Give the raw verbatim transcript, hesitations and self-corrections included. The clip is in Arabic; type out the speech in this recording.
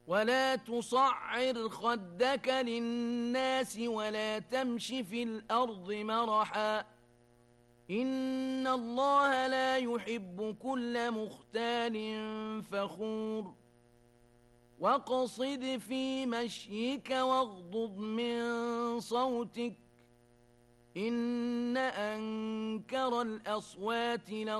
ولا تصعر خدك للناس ولا تمش في الأرض مرحا إن الله لا يحب كل مختال فخور واقصد في مشيك واغضض من صوتك إن أنكر الأصوات